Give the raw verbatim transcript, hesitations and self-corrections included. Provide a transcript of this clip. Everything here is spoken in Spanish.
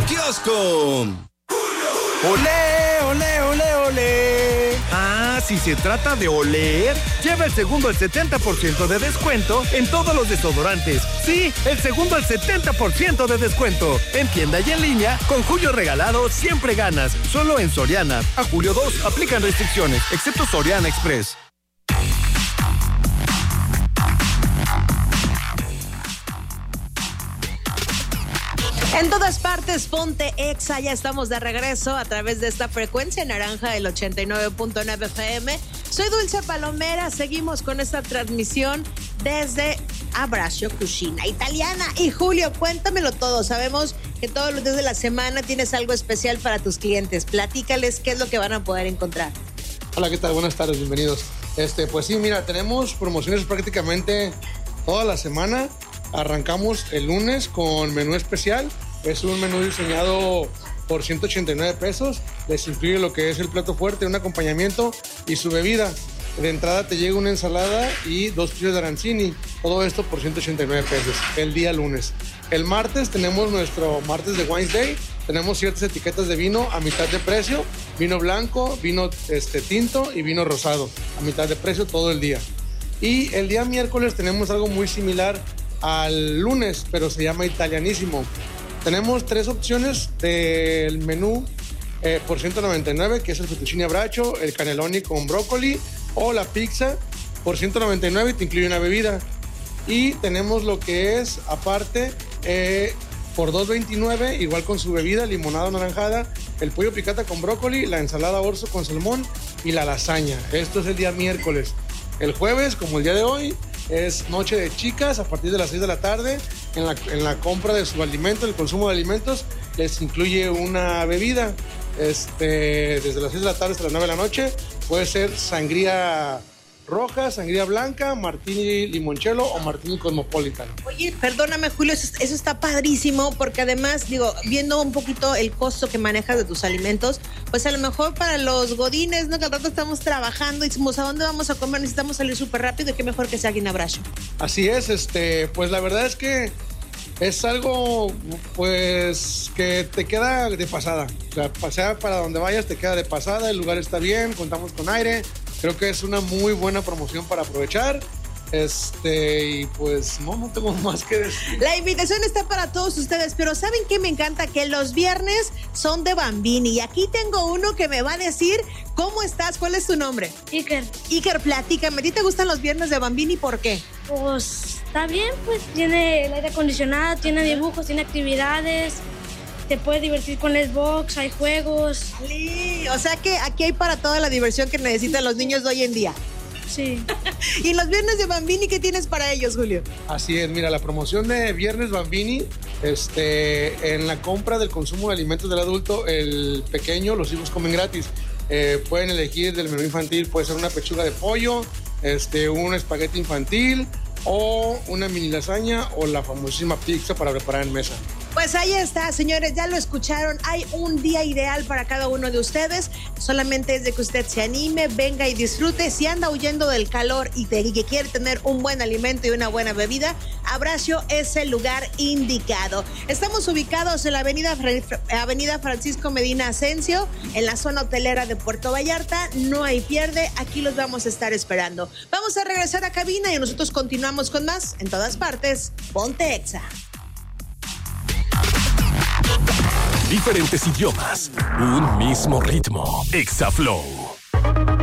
kiosco. ¡Olé, olé, olé, olé! Ah, si se trata de oler, lleva el segundo al setenta por ciento de descuento en todos los desodorantes. Sí, el segundo al setenta por ciento de descuento. En tienda y en línea, con Julio Regalado siempre ganas. Solo en Soriana. A julio dos aplican restricciones, excepto Soriana Express. En todas partes, ponte Exa, ya estamos de regreso a través de esta frecuencia naranja del ochenta y nueve punto nueve F M. Soy Dulce Palomera, seguimos con esta transmisión desde Abbraccio Cucina Italiana. Y Julio, cuéntamelo todo, sabemos que todos los días de la semana tienes algo especial para tus clientes. Platícales qué es lo que van a poder encontrar. Hola, ¿qué tal? Buenas tardes, bienvenidos. Este, pues sí, mira, tenemos promociones prácticamente toda la semana. Arrancamos el lunes con menú especial. Es un menú diseñado por ciento ochenta y nueve pesos. Les incluye lo que es el plato fuerte, un acompañamiento y su bebida. De entrada te llega una ensalada y dos piezas de arancini. Todo esto por ciento ochenta y nueve pesos el día lunes. El martes tenemos nuestro martes de Wine Day. Tenemos ciertas etiquetas de vino a mitad de precio. Vino blanco, vino este, tinto y vino rosado. A mitad de precio todo el día. Y el día miércoles tenemos algo muy similar al lunes, pero se llama Italianísimo. Tenemos tres opciones del menú eh, por ciento noventa y nueve, que es el fettuccine abbraccio, el cannelloni con brócoli o la pizza por ciento noventa y nueve y te incluye una bebida. Y tenemos lo que es aparte eh, por dos veintinueve, igual con su bebida, limonada naranjada, el pollo picata con brócoli, la ensalada orzo con salmón y la lasaña. Esto es el día miércoles. El jueves, como el día de hoy, es noche de chicas a partir de las seis de la tarde. En la, en la compra de su alimento, el consumo de alimentos, les incluye una bebida. Este, desde las seis de la tarde hasta las nueve de la noche. Puede ser sangría roja, sangría blanca, martini limoncello o martini cosmopolitan. Oye, perdóname, Julio, eso, eso está padrísimo porque además, digo, viendo un poquito el costo que manejas de tus alimentos, pues a lo mejor para los godines, ¿no? Que al rato estamos trabajando y decimos, ¿a dónde vamos a comer? Necesitamos salir súper rápido y qué mejor que sea aquí en Abbraccio. Así es, este, pues la verdad es que es algo, pues, que te queda de pasada. O sea, pasea para donde vayas, te queda de pasada, el lugar está bien, contamos con aire. Creo que es una muy buena promoción para aprovechar. Este, y pues no, no tengo más que decir. La invitación está para todos ustedes, pero ¿saben qué me encanta? Que los viernes son de Bambini. Y aquí tengo uno que me va a decir cómo estás, cuál es tu nombre. Iker. Iker, platícame, ¿a ti te gustan los viernes de Bambini? ¿Por qué? Pues está bien, pues tiene el aire acondicionado, tiene dibujos, tiene actividades. Te puedes divertir con Xbox, hay juegos. Sí, o sea que aquí hay para toda la diversión que necesitan los niños de hoy en día. Sí. ¿Y los viernes de Bambini qué tienes para ellos, Julio? Así es, mira, la promoción de Viernes Bambini, este, en la compra del consumo de alimentos del adulto, el pequeño, los hijos comen gratis. Eh, pueden elegir del menú infantil, puede ser una pechuga de pollo, este, un espagueti infantil o una mini lasaña o la famosísima pizza para preparar en mesa. Pues ahí está, señores, ya lo escucharon. Hay un día ideal para cada uno de ustedes. Solamente es de que usted se anime, venga y disfrute. Si anda huyendo del calor y, te, y que quiere tener un buen alimento y una buena bebida, Abbraccio es el lugar indicado. Estamos ubicados en la avenida, avenida Francisco Medina Asensio, en la zona hotelera de Puerto Vallarta. No hay pierde, aquí los vamos a estar esperando. Vamos a regresar a cabina y nosotros continuamos con más en todas partes. Ponte Exa. Diferentes idiomas, un mismo ritmo. Exa Flow.